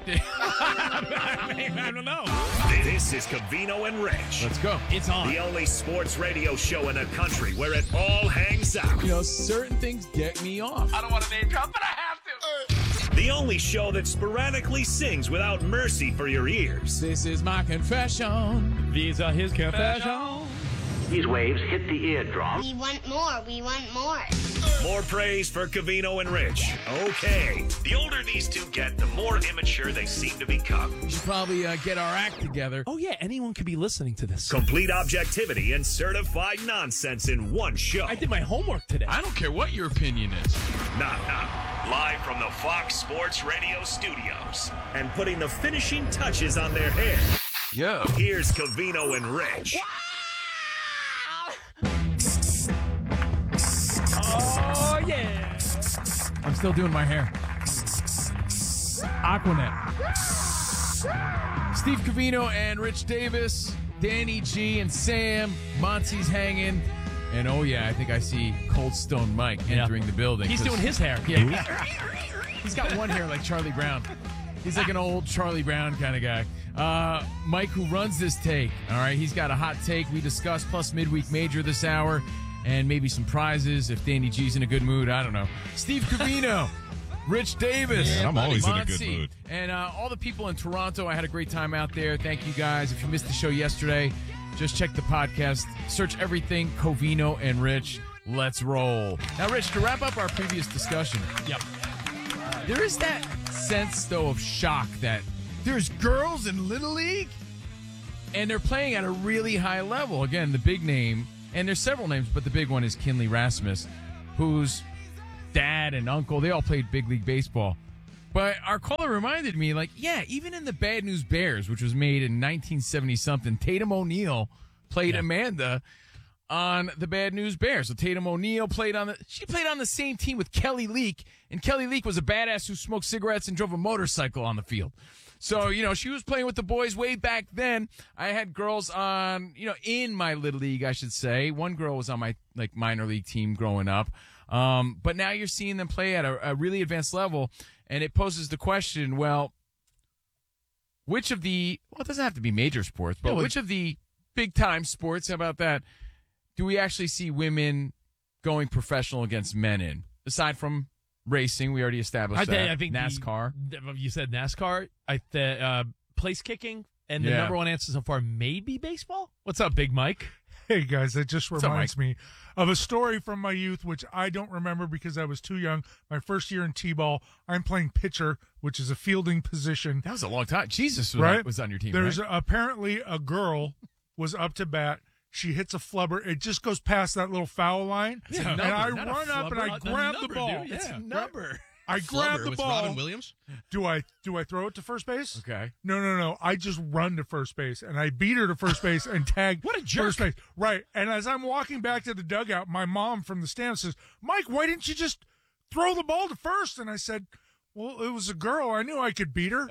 I don't know. This is Covino and Rich. Let's go. It's on. The only sports radio show in the country where it all hangs out. You know, certain things get me off. I don't want to name drop, but I have to. The only show that sporadically sings without mercy for your ears. This is my confession. These are his confessions. These waves hit the eardrum. We want more. We want more. More praise for Covino and Rich. Okay. The older these two get, the more immature they seem to become. We should probably uh, get our act together. Oh, yeah. Anyone could be listening to this. Complete objectivity and certified nonsense in one show. I did my homework today. I don't care what your opinion is. Now, now, live from the Fox Sports Radio studios and putting the finishing touches on their hair. Yo. Here's Covino and Rich. Oh, yeah. I'm still doing my hair. Aquanet. Steve Covino and Rich Davis, Danny G and Sam. Monty's hanging. And oh, yeah, I think I see Cold Stone Mike Yeah. entering the building. He's doing his hair. Yeah. He's got one hair like Charlie Brown. He's like an old Charlie Brown kind of guy. Uh, Mike, who runs this take, all right, he's got a hot take we discussed, plus midweek major this hour, and maybe some prizes if Danny G's in a good mood. I don't know. Steve Covino, Rich Davis. Yeah, I'm always in a good Monty, mood. And uh, all the people in Toronto, I had a great time out there. Thank you guys. If you missed the show yesterday, just check the podcast. Search everything Covino and Rich. Let's roll. Now, Rich, to wrap up our previous discussion. Yep. There is that sense, though, of shock that there's girls in Little League, and they're playing at a really high level. Again, the big name, and there's several names, but the big one is Kinley Rasmus, whose dad and uncle, they all played big league baseball. But our caller reminded me, like, yeah, even in the Bad News Bears, which was made in nineteen seventy-something, Tatum O'Neal played yeah. Amanda on the Bad News Bears. So Tatum O'Neal played on the she played on the same team with Kelly Leak, and Kelly Leak was a badass who smoked cigarettes and drove a motorcycle on the field. So, you know, she was playing with the boys way back then. I had girls on, you know, in my Little League, I should say. One girl was on my, like, minor league team growing up. Um, but now you're seeing them play at a, a really advanced level, and it poses the question, well, which of the, well, it doesn't have to be major sports, but Yeah, well, which of the big-time sports, how about that, do we actually see women going professional against men in? Aside from racing, we already established I that. think, I think NASCAR. The, you said NASCAR. I th- uh, place kicking, and the Yeah. number one answer so far may be baseball. What's up, Big Mike? Hey, guys, that just What's up, reminds Mike? me of a story from my youth, which I don't remember because I was too young. My first year in T-ball, I'm playing pitcher, which is a fielding position. That was a long time. Jesus was, right? on, was on your team, There's right? a, apparently a girl was up to bat. She hits a flubber. It just goes past that little foul line. It's a and number, I not a run up and I flubber. A grab number, the ball. dude. It's a number. I grab Flubber the with ball. Robin Williams? Do I do I throw it to first base? Okay. No, no, no. I just run to first base and I beat her to first base and tag What a jerk. first base. Right. And as I'm walking back to the dugout, my mom from the stands says, "Mike, why didn't you just throw the ball to first?" And I said, "Well, it was a girl. I knew I could beat her." Oh,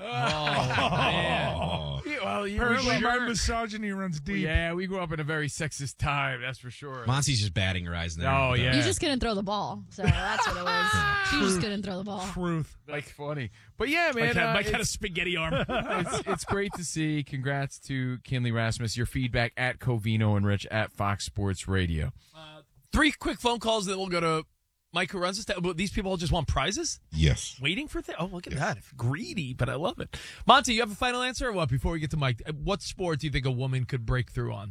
man. Well, you Apparently, were my sure. misogyny runs deep. Yeah, we grew up in a very sexist time, that's for sure. Monty's just batting her eyes there. Oh, yeah. You just couldn't throw the ball. So that's what it was. She just couldn't throw the ball. Truth. That's funny. But yeah, man. Mike had, uh, Mike had a it's- spaghetti arm. it's, it's great to see. Congrats to Kinley Rasmus. Your feedback at Covino and Rich at Fox Sports Radio. Uh, three quick phone calls, then we'll go to Mike, who runs this, well, these people all just want prizes? Yes. Waiting for things? Oh, look at that. Greedy, but I love it. Monty, you have a final answer or what? Before we get to Mike, what sport do you think a woman could break through on?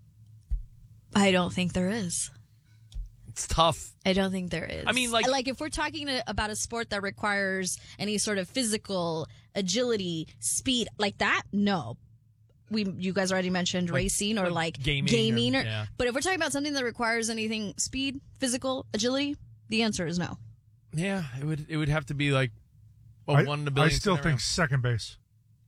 I don't think there is. It's tough. I don't think there is. I mean, like, like if we're talking to, about a sport that requires any sort of physical agility, speed, like that, no. We, you guys already mentioned like, racing or like, like gaming. gaming or, or, yeah. But if we're talking about something that requires anything speed, physical, agility, the answer is no. Yeah, it would. It would have to be like a I, one in a billion. I still scenario. think second base.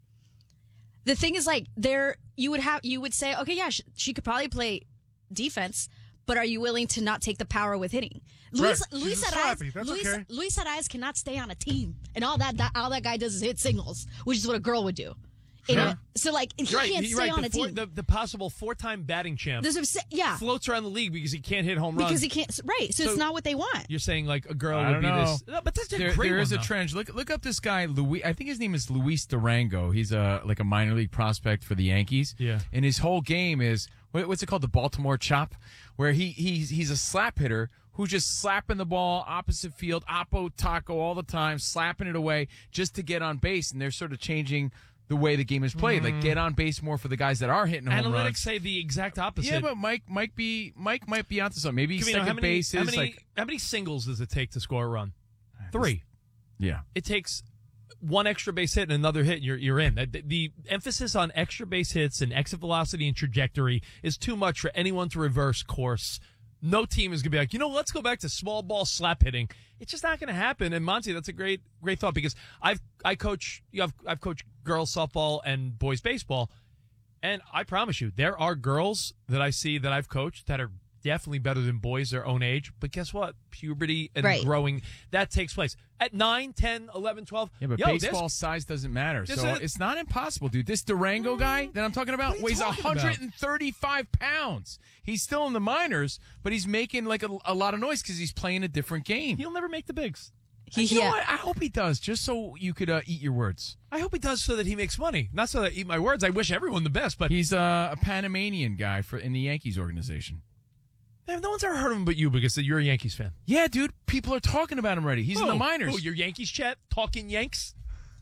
The thing is, like, there you would have you would say, okay, yeah, she, she could probably play defense, but are you willing to not take the power with hitting? Luis, right. Luis, Arias, Luis, okay. Luis Arias cannot stay on a team, and all that, that all that guy does is hit singles, which is what a girl would do. Yeah. A, so, like, he right, can't you're stay right. on the a four, team. The, the possible four-time batting champ. There's a, yeah. floats around the league because he can't hit home runs. Because he can't. Right. So, so it's not what they want. You're saying like a girl I would be don't know. this. No, but that's a there, great There one, is a though. trend. Look, look up this guy, Luis. I think his name is Luis Durango. He's a like a minor league prospect for the Yankees. Yeah. And his whole game is what, what's it called? The Baltimore Chop, where he he's he's a slap hitter who's just slapping the ball opposite field, oppo taco all the time, slapping it away just to get on base. And they're sort of changing the way the game is played, Mm. like get on base more for the guys that are hitting home Analytics runs. say the exact opposite. Yeah, but Mike might be Mike might be onto something. Maybe Kavino, second how many, base how is many, like how many singles does it take to score a run? Three. Yeah. It takes one extra base hit and another hit, and you're you're in. The, the emphasis on extra base hits and exit velocity and trajectory is too much for anyone to reverse course. No team is going to be like, you know, let's go back to small ball slap hitting. It's just not going to happen. And Monty, that's a great, great thought because I've I coach, you know, I've, I've coached girls softball and boys baseball, and I promise you, there are girls that I see that I've coached that are definitely better than boys their own age. But guess what? Puberty and right. growing, that takes place at nine, ten, eleven, twelve. Yeah, but Yo, baseball this, size doesn't matter. this So a, it's not impossible, dude. This Durango guy that I'm talking about you weighs talking one hundred thirty-five pounds. He's still in the minors, but he's making like a, a lot of noise because he's playing a different game. he'll never make the bigs. You yeah. know what? I hope he does, just so you could uh, eat your words. I hope he does so that he makes money, not so that I eat my words. I wish everyone the best, but He's uh, a Panamanian guy for in the Yankees organization. man, no one's ever heard of him but you because you're a Yankees fan. Yeah, dude. People are talking about him already. He's in the minors. Oh, your Yankees chat? Talking Yanks?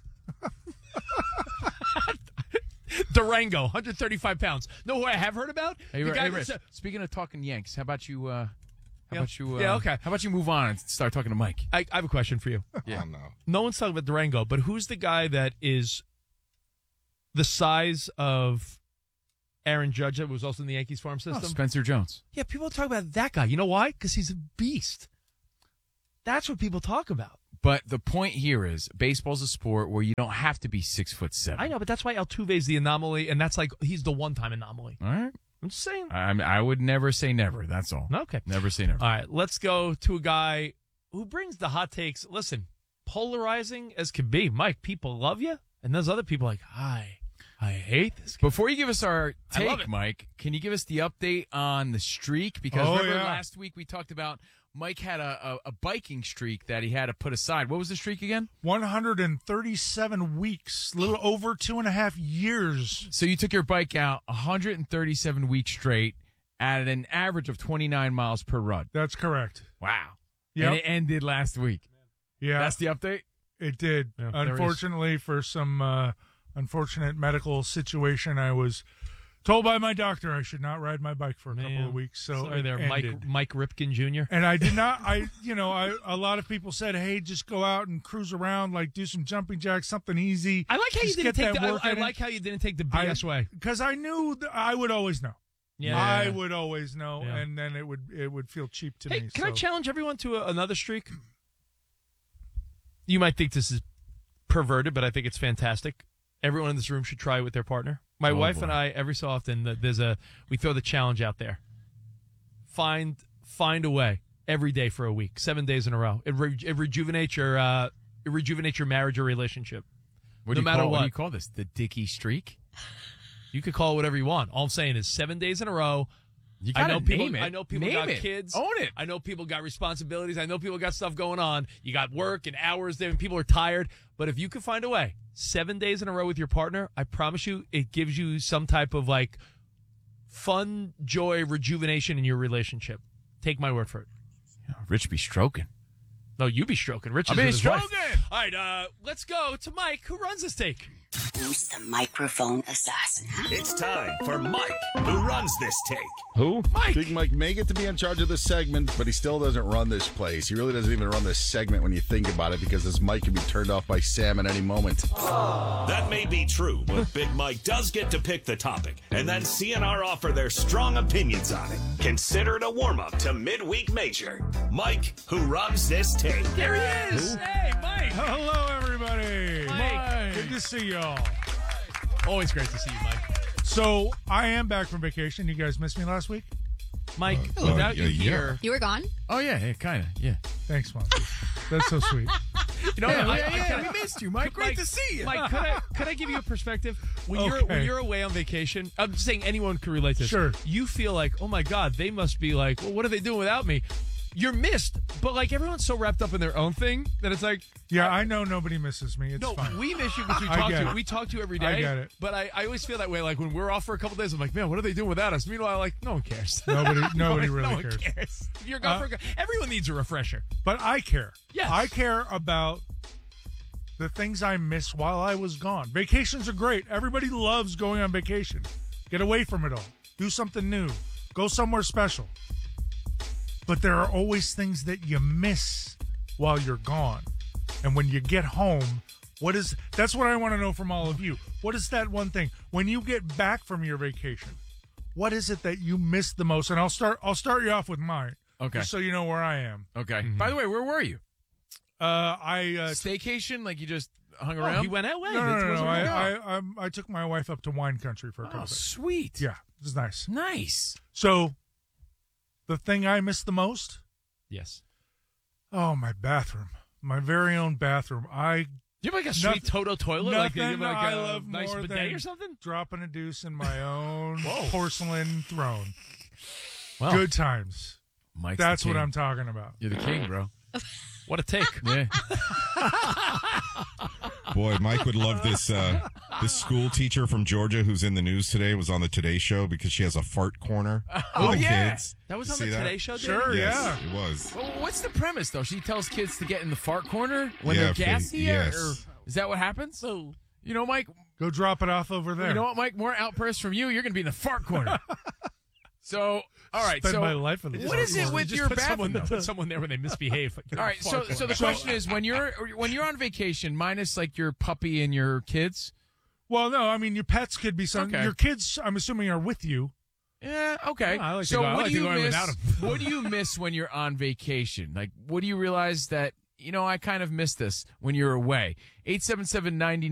Durango, one hundred thirty-five pounds. Know who I have heard about? Hey, The hey, guy Rich, that's- speaking of talking Yanks, how about you? Uh, how Yeah. about you? Uh, Yeah, okay. How about you move on and start talking to Mike? I, I have a question for you. Yeah. Oh, no. No one's talking about Durango, but who's the guy that is the size of Aaron Judge that was also in the Yankees farm Oh, system? Spencer Jones. Yeah, people talk about that guy. You know why? Because he's a beast. That's what people talk about. But the point here is, baseball's a sport where you don't have to be six foot seven. I know, but that's why Altuve's the anomaly, and that's like he's the one-time anomaly. All right. I'm just saying. I, I would never say never. That's all. Okay. Never say never. All right, let's go to a guy who brings the hot takes. Listen, polarizing as could be. Mike, people love you, and there's other people like, hi, I hate this guy. Before you give us our I love take, it. Mike, can you give us the update on the streak? Because Oh, remember yeah. last week we talked about Mike had a, a, a biking streak that he had to put aside. What was the streak again? one hundred thirty-seven weeks, a little over two and a half years. So you took your bike out one hundred thirty-seven weeks straight at an average of twenty-nine miles per run. That's correct. Wow. Yep. And it ended last week. Yeah. That's the update? It did. Yeah, there it is. Unfortunately, for some uh, unfortunate medical situation, I was told by my doctor I should not ride my bike for a couple Man. of weeks. So Sorry it there, Mike ended. Mike Ripken Junior And I did not. I, you know, I a lot of people said, "Hey, just go out and cruise around, like do some jumping jacks, something easy." I like how you Just didn't get take that the, I, workout I in. like how you didn't take the B S way. because I knew th- I would always know. Yeah. I would always know, Yeah. and then it would it would feel cheap to Hey, me. can I so. challenge everyone to a, another streak? You might think this is perverted, but I think it's fantastic. Everyone in this room should try it with their partner. My Oh, wife boy. and I, every so often, th- there's a we throw the challenge out there. Find find a way every day for a week, seven days in a row. It, re- it rejuvenates your uh, it rejuvenates your marriage or relationship. What no do you matter call, what. what do you call this? The Dicky streak? You could call it whatever you want. All I'm saying is seven days in a row. You I gotta know people. name it. I know people Name got it. kids. Own it. I know people got responsibilities. I know people got stuff going on. You got work and hours there, and people are tired. But if you can find a way, seven days in a row with your partner, I promise you, it gives you some type of like fun, joy, rejuvenation in your relationship. Take my word for it. Rich be stroking. No, you be stroking. Rich I is be with his wife. stroking. All right, uh, let's go to Mike, who runs this take. Who's the microphone assassin? It's time for Mike, who runs this take. Who? Mike. Big Mike may get to be in charge of this segment, but he still doesn't run this place. He really doesn't even run this segment when you think about it, because this mic can be turned off by Sam at any moment. That may be true, but Big Mike does get to pick the topic, and then C N R offer their strong opinions on it. Consider it a warm-up to Midweek Major. Mike, who runs this take. There he is. Who? Hey, Mike. Hello, everybody. Mike. Good to see y'all. Always great to see you, Mike. So I am back from vacation. You guys missed me last week? Mike, Uh, without uh, you yeah. here. You were gone? Oh, yeah, yeah kind of, yeah. Thanks, Mom. That's so sweet. You know, Yeah, I, yeah, I, yeah, I, we missed you, Mike. Great Mike, to see you. Mike, could I, could I give you a perspective? When you're Okay. when you're away on vacation, I'm just saying anyone could relate to this. Sure. You feel like, oh my God, they must be like, well, what are they doing without me? You're missed, but like everyone's so wrapped up in their own thing that it's like, Yeah, I know nobody misses me. It's no, fine. we miss you because we I talk get to you. it. We talk to you every day. I get it. But I, I always feel that way. Like when we're off for a couple days, I'm like, man, what are they doing without us? Meanwhile, like, no one cares. Nobody, nobody no, really no one cares. cares. If you're gone Uh, for a, everyone needs a refresher. But I care. Yes. I care about the things I missed while I was gone. Vacations are great. Everybody loves going on vacation. Get away from it all. Do something new. Go somewhere special. But there are always things that you miss while you're gone. And when you get home, what is that's what I want to know from all of you. What is that one thing when you get back from your vacation? What is it that you miss the most? And I'll start I'll start you off with mine. Okay. Just so you know where I am. Okay. By the way, where were you? Uh, I uh, Staycation? Like you just hung Oh, around? he went away. No, no, no, no. I, no. I, I, I took my wife up to wine country for a Oh, couple days. sweet. Yeah, it was nice. Nice. So, the thing I miss the most? Yes. Oh, my bathroom. My very own bathroom. I You have like a sweet Nothing- Toto toilet? Like you have nothing like I a love nice more bidet than or something? dropping a deuce in my own Whoa. porcelain throne. Wow. Good times. Mike's That's the what king. I'm talking about. You're the king, bro. What a take. Yeah. Boy, Mike would love this. Uh, this school teacher from Georgia who's in the news today was on the Today Show because she has a fart corner. Oh, for the yeah. kids. That was You on the see that? Today Show, did Sure, Yes, yeah. it was. Well, what's the premise, though? She tells kids to get in the fart corner when Yeah, they're if they- gassy? yes. Or is that what happens? Oh. You know, Mike, Go drop it off over there. you know what, Mike? More outbursts from you. You're going to be in the fart corner. So, all right. Spend so, my life in the what fart is it corner. with Just your put someone, bathroom? though? put someone there when they misbehave. All right, so so the question is, when you're when you're on vacation, minus like your puppy and your kids. Well, no, I mean, your pets could be some. Okay. Your kids, I'm assuming, are with you. Yeah, okay. Oh, I like to so go- I what like do to you go in miss? without 'em. What do you miss when you're on vacation? Like, what do you realize that you know? I kind of miss this when you're away. Eight seven seven ninety.